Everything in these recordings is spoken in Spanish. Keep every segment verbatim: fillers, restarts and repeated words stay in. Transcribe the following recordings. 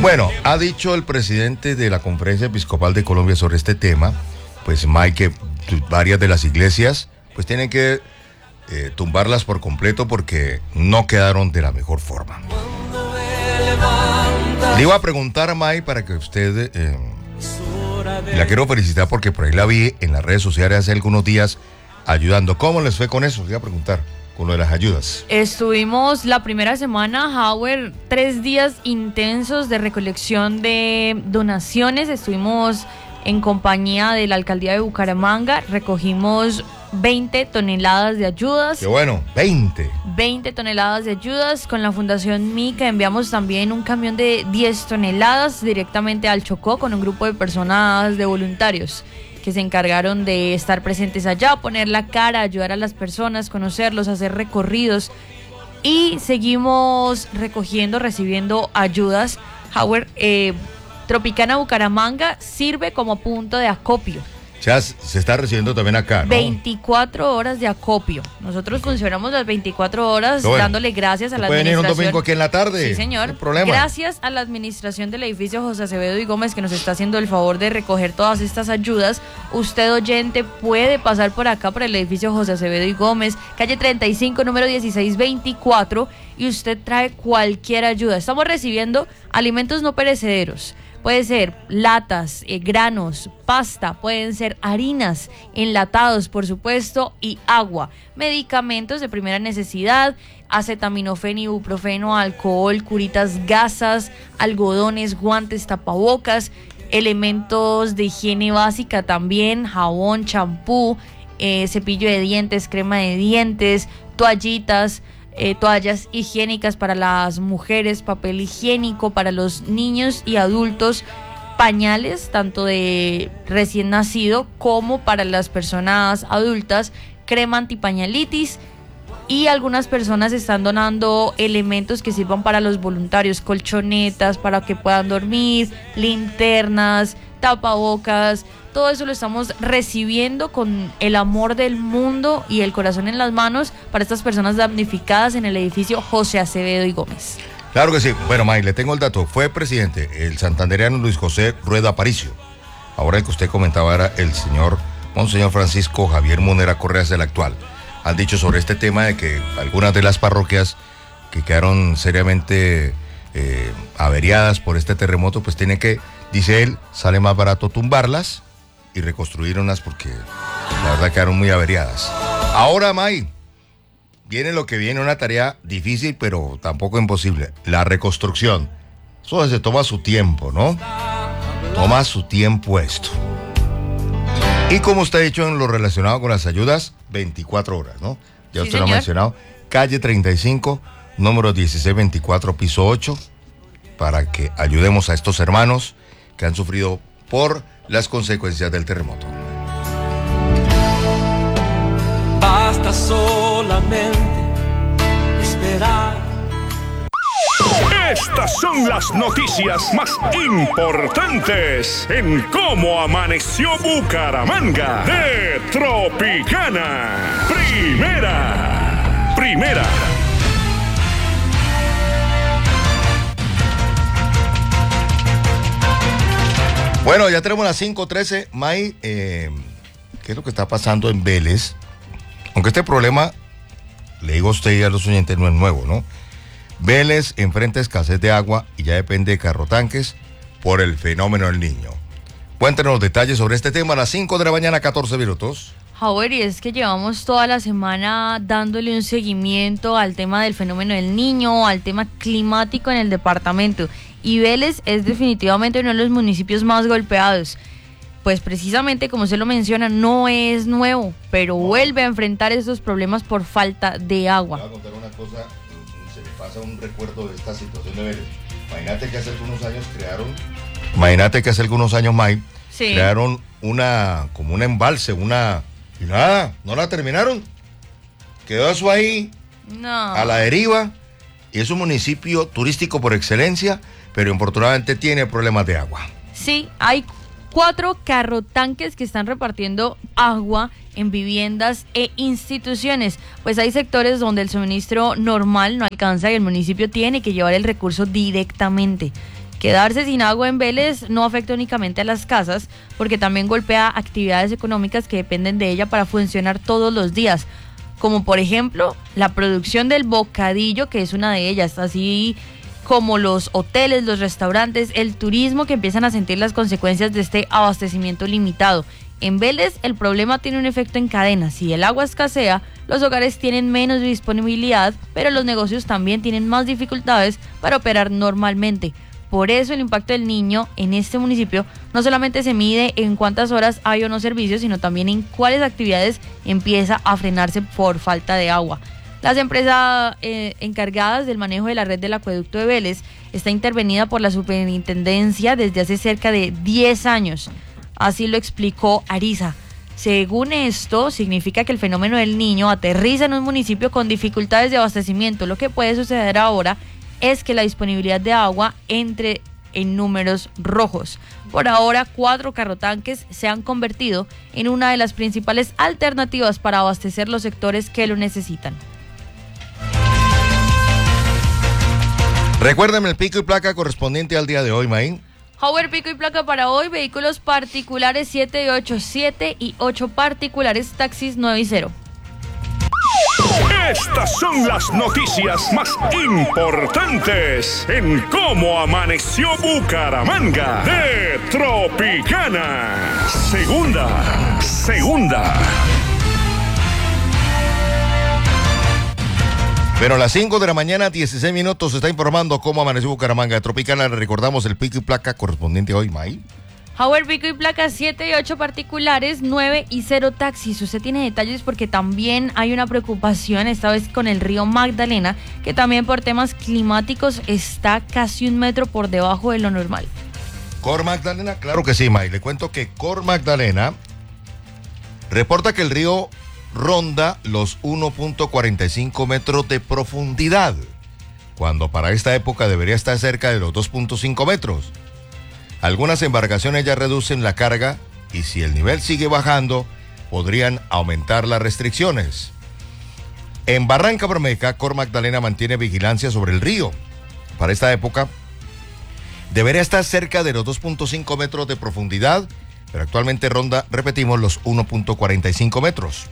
Bueno, ha dicho el presidente de la Conferencia Episcopal de Colombia sobre este tema, pues Mike, que varias de las iglesias pues tienen que eh, tumbarlas por completo porque no quedaron de la mejor forma. Le iba a preguntar a Mike para que usted, eh, la quiero felicitar porque por ahí la vi en las redes sociales hace algunos días ayudando. ¿Cómo les fue con eso? Le iba a preguntar. Con lo de las ayudas. Estuvimos la primera semana, Howard, tres días intensos de recolección de donaciones. Estuvimos en compañía de la alcaldía de Bucaramanga. Recogimos veinte toneladas de ayudas. ¡Qué bueno! veinte. veinte toneladas de ayudas. Con la Fundación Mica enviamos también un camión de diez toneladas directamente al Chocó con un grupo de personas, de voluntarios, que se encargaron de estar presentes allá, poner la cara, ayudar a las personas, conocerlos, hacer recorridos. Y seguimos recogiendo, recibiendo ayudas. Howard, eh, Tropicana Bucaramanga sirve como punto de acopio. O sea, se está recibiendo también acá, ¿no? veinticuatro horas de acopio. Nosotros funcionamos las veinticuatro horas bueno, dándole gracias a la ¿pueden administración. Ir un domingo aquí en la tarde? Sí, señor. No hay problema. Gracias a la administración del edificio José Acevedo y Gómez que nos está haciendo el favor de recoger todas estas ayudas. Usted, oyente, puede pasar por acá, por el edificio José Acevedo y Gómez, calle treinta y cinco, número dieciséis veinticuatro, y usted trae cualquier ayuda. Estamos recibiendo alimentos no perecederos. Puede ser latas, eh, granos, pasta, pueden ser harinas, enlatados, por supuesto, y agua. Medicamentos de primera necesidad, acetaminofén, ibuprofeno, alcohol, curitas gasas, algodones, guantes, tapabocas, elementos de higiene básica también, jabón, champú, eh, cepillo de dientes, crema de dientes, toallitas, Eh, toallas higiénicas para las mujeres, papel higiénico para los niños y adultos, pañales tanto de recién nacido como para las personas adultas, crema antipañalitis, y algunas personas están donando elementos que sirvan para los voluntarios, colchonetas para que puedan dormir, linternas, tapabocas. Todo eso lo estamos recibiendo con el amor del mundo y el corazón en las manos para estas personas damnificadas en el edificio José Acevedo y Gómez. Claro que sí. Bueno, May, le tengo el dato. Fue presidente el santandereano Luis José Rueda Aparicio. Ahora el que usted comentaba era el señor Monseñor Francisco Javier Munera Correas, del actual. Han dicho sobre este tema de que algunas de las parroquias que quedaron seriamente eh, averiadas por este terremoto, pues tienen que, dice él, sale más barato tumbarlas y reconstruir unas porque la verdad quedaron muy averiadas. Ahora, May, viene lo que viene, una tarea difícil, pero tampoco imposible, la reconstrucción. Eso se toma su tiempo, ¿no? Toma su tiempo esto. Y como usted ha dicho en lo relacionado con las ayudas, veinticuatro horas, ¿no? Ya sí, usted señor. lo ha mencionado. Calle treinta y cinco, número dieciséis veinticuatro, piso ocho, para que ayudemos a estos hermanos que han sufrido por las consecuencias del terremoto. Basta solamente esperar. Estas son las noticias más importantes en Cómo Amaneció Bucaramanga de Tropicana. Primera, primera. Bueno, ya tenemos las cinco trece. May, eh, ¿qué es lo que está pasando en Vélez? Aunque este problema, le digo a usted y a los oyentes, no es nuevo, ¿no? Vélez enfrenta escasez de agua y ya depende de carrotanques por el fenómeno del Niño. Cuéntenos los detalles sobre este tema a las cinco de la mañana, catorce minutos. Howard, y es que llevamos toda la semana dándole un seguimiento al tema del fenómeno del Niño, al tema climático en el departamento. Y Vélez es definitivamente uno de los municipios más golpeados. Pues precisamente, como usted lo menciona, no es nuevo, pero vuelve a enfrentar estos problemas por falta de agua. Voy a contar una cosa, se me pasa un recuerdo de esta situación de Vélez. Imagínate que hace algunos años crearon, imagínate que hace algunos años, May, sí. crearon una, como un embalse, una, y nada, no la terminaron. Quedó eso ahí, no. a la deriva, y es un municipio turístico por excelencia, pero infortunadamente tiene problemas de agua. Sí, hay cuatro carrotanques que están repartiendo agua en viviendas e instituciones. Pues hay sectores donde el suministro normal no alcanza y el municipio tiene que llevar el recurso directamente. Quedarse sin agua en Vélez no afecta únicamente a las casas, porque también golpea actividades económicas que dependen de ella para funcionar todos los días, como por ejemplo la producción del bocadillo, que es una de ellas, así como los hoteles, los restaurantes, el turismo, que empiezan a sentir las consecuencias de este abastecimiento limitado. En Vélez el problema tiene un efecto en cadena. Si el agua escasea, los hogares tienen menos disponibilidad, pero los negocios también tienen más dificultades para operar normalmente. Por eso el impacto del Niño en este municipio no solamente se mide en cuántas horas hay o no servicios, sino también en cuáles actividades empieza a frenarse por falta de agua. Las empresas eh, encargadas del manejo de la red del acueducto de Vélez está intervenida por la superintendencia desde hace cerca de diez años. Así lo explicó Ariza. Según esto, significa que el fenómeno del Niño aterriza en un municipio con dificultades de abastecimiento. Lo que puede suceder ahora es que la disponibilidad de agua entre en números rojos. Por ahora, cuatro carrotanques se han convertido en una de las principales alternativas para abastecer los sectores que lo necesitan. Recuérdame el pico y placa correspondiente al día de hoy, Maín. Howard, pico y placa para hoy: vehículos particulares siete y ocho, siete y ocho particulares, taxis nueve y cero. Estas son las noticias más importantes en Cómo Amaneció Bucaramanga de Tropicana. Segunda, segunda. Pero a las cinco de la mañana, dieciséis minutos, se está informando Cómo Amaneció Bucaramanga de Tropicana. Le recordamos el pico y placa correspondiente hoy, May. Howard, pico y placa siete y ocho particulares, nueve y cero taxis. Usted tiene detalles porque también hay una preocupación, esta vez con el río Magdalena, que también por temas climáticos está casi un metro por debajo de lo normal. Cor Magdalena, claro que sí, May. Le cuento que Cor Magdalena reporta que el río ronda los uno punto cuarenta y cinco metros de profundidad, cuando para esta época debería estar cerca de los dos punto cinco metros. Algunas embarcaciones ya reducen la carga y si el nivel sigue bajando, podrían aumentar las restricciones. En Barranca Bermeja, Cor Magdalena mantiene vigilancia sobre el río. Para esta época, debería estar cerca de los dos punto cinco metros de profundidad, pero actualmente ronda, repetimos, los uno punto cuarenta y cinco metros.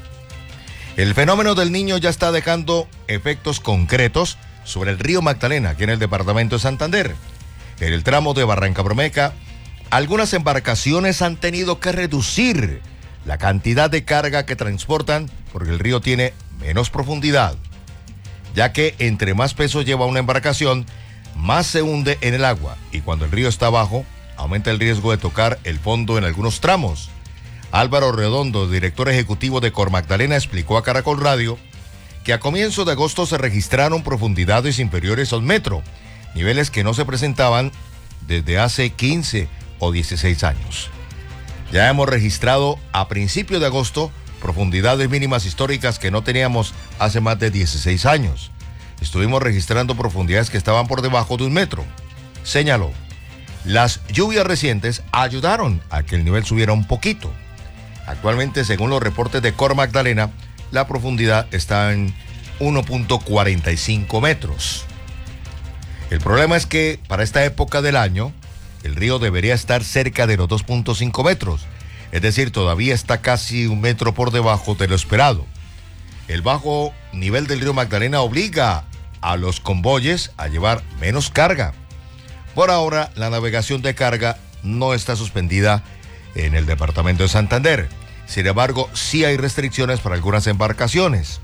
El fenómeno del Niño ya está dejando efectos concretos sobre el río Magdalena, aquí en el departamento de Santander. En el tramo de Barranca Bermeja, algunas embarcaciones han tenido que reducir la cantidad de carga que transportan porque el río tiene menos profundidad, ya que entre más peso lleva una embarcación, más se hunde en el agua, y cuando el río está bajo, aumenta el riesgo de tocar el fondo en algunos tramos. Álvaro Redondo, director ejecutivo de Cor Magdalena, explicó a Caracol Radio que a comienzos de agosto se registraron profundidades inferiores a un metro, niveles que no se presentaban desde hace quince o dieciséis años. Ya hemos registrado a principios de agosto profundidades mínimas históricas que no teníamos hace más de dieciséis años. Estuvimos registrando profundidades que estaban por debajo de un metro, señaló. Las lluvias recientes ayudaron a que el nivel subiera un poquito. Actualmente, según los reportes de Cor Magdalena, la profundidad está en uno punto cuarenta y cinco metros. El problema es que para esta época del año, el río debería estar cerca de los dos punto cinco metros, es decir, todavía está casi un metro por debajo de lo esperado. El bajo nivel del río Magdalena obliga a los convoyes a llevar menos carga. Por ahora, la navegación de carga no está suspendida en el departamento de Santander. Sin embargo, sí hay restricciones para algunas embarcaciones.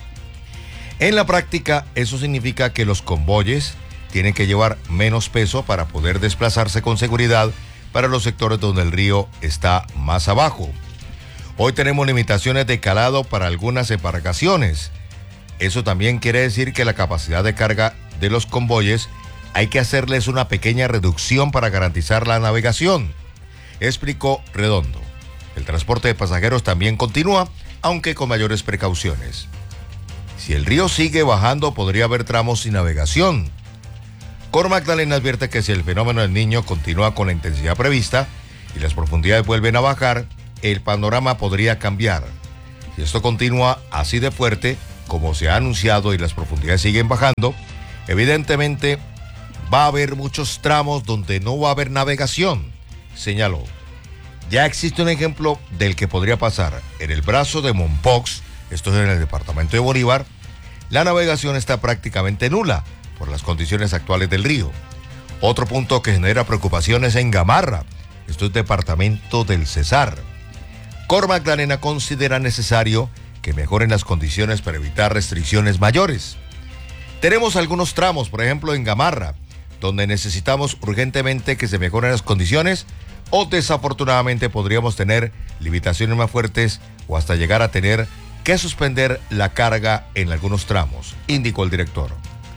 En la práctica, eso significa que los convoyes tienen que llevar menos peso para poder desplazarse con seguridad para los sectores donde el río está más abajo. Hoy tenemos limitaciones de calado para algunas embarcaciones. Eso también quiere decir que la capacidad de carga de los convoyes hay que hacerles una pequeña reducción para garantizar la navegación, explicó Redondo. El transporte de pasajeros también continúa, aunque con mayores precauciones. Si el río sigue bajando, podría haber tramos sin navegación. Cor Magdalena advierte que si el fenómeno del Niño continúa con la intensidad prevista y las profundidades vuelven a bajar, el panorama podría cambiar. Si esto continúa así de fuerte, como se ha anunciado, y las profundidades siguen bajando, evidentemente va a haber muchos tramos donde no va a haber navegación, señaló. Ya existe un ejemplo del que podría pasar. En el brazo de Mompox, esto es en el departamento de Bolívar, la navegación está prácticamente nula por las condiciones actuales del río. Otro punto que genera preocupaciones en Gamarra, esto es departamento del Cesar. Cor Magdalena considera necesario que mejoren las condiciones para evitar restricciones mayores. Tenemos algunos tramos, por ejemplo en Gamarra, donde necesitamos urgentemente que se mejoren las condiciones o desafortunadamente podríamos tener limitaciones más fuertes o hasta llegar a tener que suspender la carga en algunos tramos, indicó el director.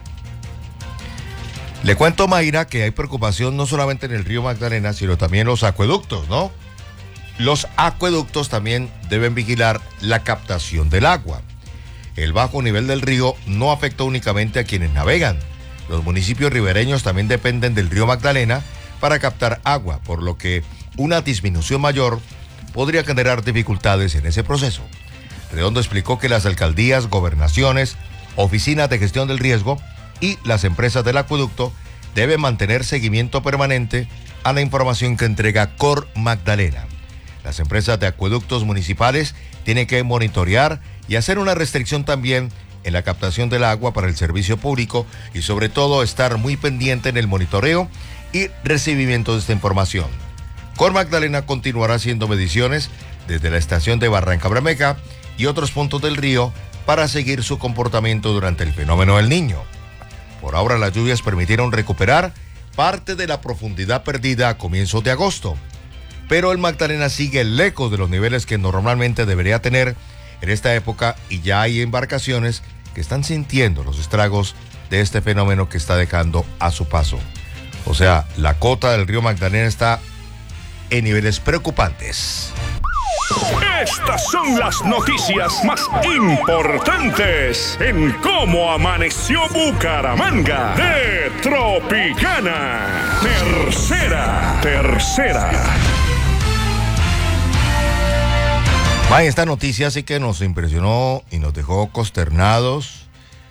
Le cuento, Mayra, que hay preocupación no solamente en el río Magdalena, sino también los acueductos, ¿no? Los acueductos también deben vigilar la captación del agua. El bajo nivel del río no afecta únicamente a quienes navegan. Los municipios ribereños también dependen del río Magdalena para captar agua, por lo que una disminución mayor podría generar dificultades en ese proceso. Redondo explicó que las alcaldías, gobernaciones, oficinas de gestión del riesgo y las empresas del acueducto deben mantener seguimiento permanente a la información que entrega Cor Magdalena. Las empresas de acueductos municipales tienen que monitorear y hacer una restricción también en la captación del agua para el servicio público y sobre todo estar muy pendiente en el monitoreo y recibimiento de esta información. Cor Magdalena continuará haciendo mediciones desde la estación de Barranca Bermeja y otros puntos del río para seguir su comportamiento durante el fenómeno del Niño. Por ahora las lluvias permitieron recuperar parte de la profundidad perdida a comienzos de agosto, pero el Magdalena sigue lejos de los niveles que normalmente debería tener en esta época y ya hay embarcaciones que están sintiendo los estragos de este fenómeno que está dejando a su paso. O sea, la cota del río Magdalena está en niveles preocupantes. Estas son las noticias más importantes en Cómo Amaneció Bucaramanga de Tropicana. Tercera, tercera. May, esta noticia sí que nos impresionó y nos dejó consternados.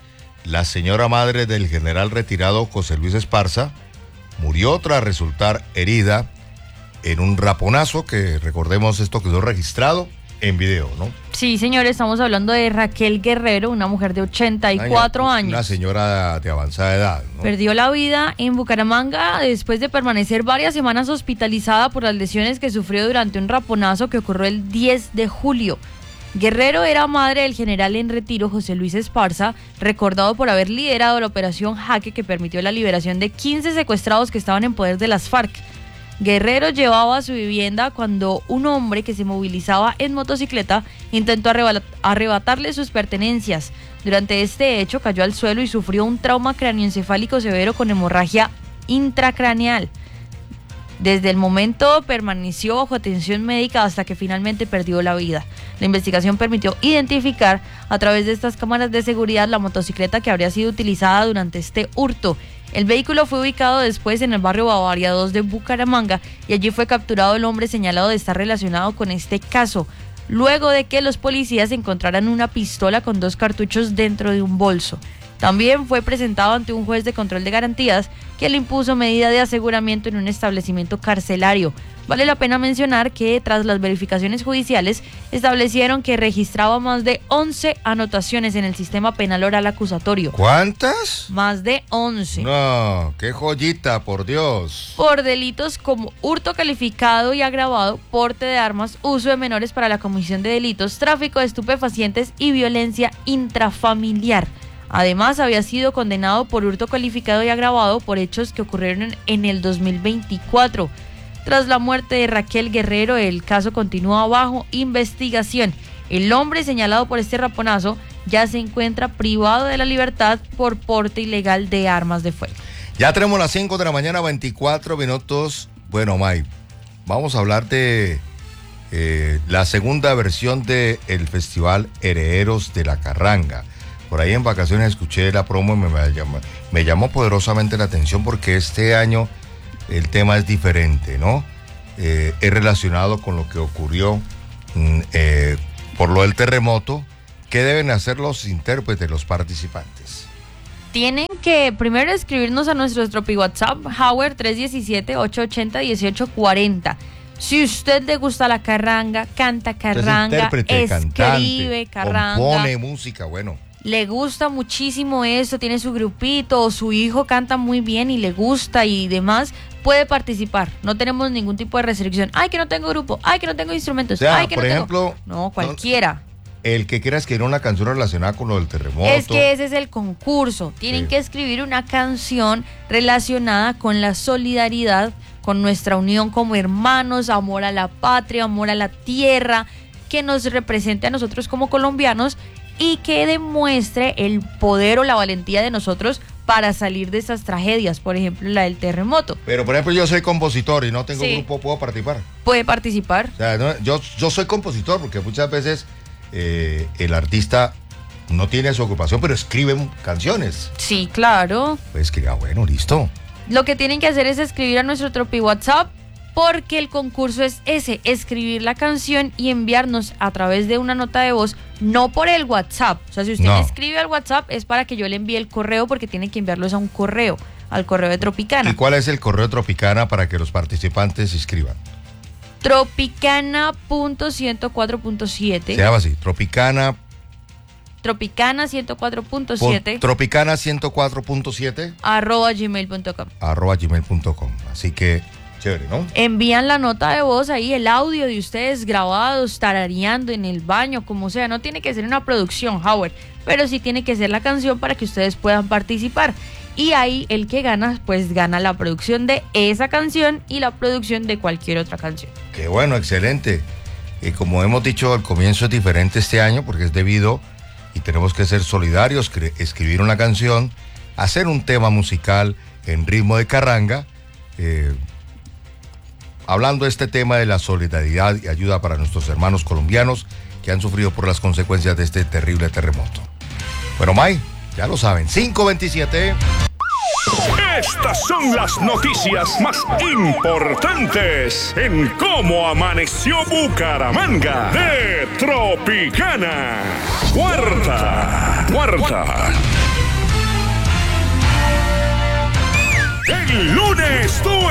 La señora madre del general retirado José Luis Esparza murió tras resultar herida en un raponazo que, recordemos, esto quedó registrado en video, ¿no? Sí, señor, estamos hablando de Raquel Guerrero, una mujer de ochenta y cuatro años. Una señora de avanzada edad, ¿no? Perdió la vida en Bucaramanga después de permanecer varias semanas hospitalizada por las lesiones que sufrió durante un raponazo que ocurrió el diez de julio. Guerrero era madre del general en retiro José Luis Esparza, recordado por haber liderado la operación Jaque que permitió la liberación de quince secuestrados que estaban en poder de las FARC. Guerrero llevaba a su vivienda cuando un hombre que se movilizaba en motocicleta intentó arrebatarle sus pertenencias. Durante este hecho cayó al suelo y sufrió un trauma cráneoencefálico severo con hemorragia intracraneal. Desde el momento permaneció bajo atención médica hasta que finalmente perdió la vida. La investigación permitió identificar a través de estas cámaras de seguridad la motocicleta que habría sido utilizada durante este hurto. El vehículo fue ubicado después en el barrio Bavaria dos de Bucaramanga y allí fue capturado el hombre señalado de estar relacionado con este caso, luego de que los policías encontraran una pistola con dos cartuchos dentro de un bolso. También fue presentado ante un juez de control de garantías que le impuso medida de aseguramiento en un establecimiento carcelario. Vale la pena mencionar que tras las verificaciones judiciales establecieron que registraba más de once anotaciones en el sistema penal oral acusatorio. ¿Cuántas? Más de once. No, qué joyita, por Dios. Por delitos como hurto calificado y agravado, porte de armas, uso de menores para la comisión de delitos, tráfico de estupefacientes y violencia intrafamiliar. Además, había sido condenado por hurto calificado y agravado por hechos que ocurrieron en el dos mil veinticuatro. Tras la muerte de Raquel Guerrero, el caso continúa bajo investigación. El hombre señalado por este raponazo ya se encuentra privado de la libertad por porte ilegal de armas de fuego. Ya tenemos las cinco de la mañana, veinticuatro minutos. Bueno, May, vamos a hablar de eh, la segunda versión del Festival Herederos de la Carranga. Por ahí en vacaciones escuché la promo y me, me, llamó, me llamó poderosamente la atención porque este año el tema es diferente, ¿no? Eh, es relacionado con lo que ocurrió eh, por lo del terremoto. ¿Qué deben hacer los intérpretes, los participantes? Tienen que primero escribirnos a nuestro Tropi WhatsApp, Howard tres uno siete, ocho ocho cero, uno ocho cuatro cero. Si usted le gusta la carranga, canta carranga, escribe cantante, carranga, compone música, bueno. Le gusta muchísimo eso, tiene su grupito, o su hijo canta muy bien y le gusta y demás, puede participar. No tenemos ningún tipo de restricción. Ay, que no tengo grupo, ay, que no tengo instrumentos, O sea, ay, que por no ejemplo, tengo... No, cualquiera. No, el que quiera escribir una canción relacionada con lo del terremoto. Es que ese es el concurso. Tienen Sí. que escribir una canción relacionada con la solidaridad, con nuestra unión como hermanos, amor a la patria, amor a la tierra, que nos represente a nosotros como colombianos y que demuestre el poder o la valentía de nosotros para salir de esas tragedias, por ejemplo la del terremoto. Pero por ejemplo yo soy compositor y no tengo Sí. grupo, ¿puedo participar? Puede participar. O sea, no, yo, yo soy compositor porque muchas veces eh, el artista no tiene su ocupación, pero escribe canciones. Sí, claro. Pues escribe, ah, bueno, listo. Lo que tienen que hacer es escribir a nuestro Tropi WhatsApp, porque el concurso es ese, escribir la canción y enviarnos a través de una nota de voz, no por el WhatsApp. O sea, si usted No. me escribe al WhatsApp es para que yo le envíe el correo, porque tiene que enviarlos a un correo, al correo de Tropicana. ¿Y cuál es el correo Tropicana para que los participantes se inscriban? Tropicana punto ciento cuatro punto siete. Se llama así, Tropicana. Tropicana ciento cuatro punto Pon- siete. Tropicana ciento cuatro punto siete arroba gmail punto com. arroba gmail punto com. Así que, chévere, ¿no? Envían la nota de voz ahí, el audio de ustedes grabados, tarareando en el baño, como sea. No tiene que ser una producción, Howard, pero sí tiene que ser la canción para que ustedes puedan participar. Y ahí el que gana, pues gana la producción de esa canción y la producción de cualquier otra canción. Qué bueno, excelente. Y como hemos dicho, el comienzo es diferente este año porque es debido y tenemos que ser solidarios, cre- escribir una canción, hacer un tema musical en ritmo de carranga, eh, hablando de este tema de la solidaridad y ayuda para nuestros hermanos colombianos que han sufrido por las consecuencias de este terrible terremoto. Bueno, May, ya lo saben, cinco veintisiete. Estas son las noticias más importantes en Cómo Amaneció Bucaramanga de Tropicana. Cuarta, cuarta. El lunes tú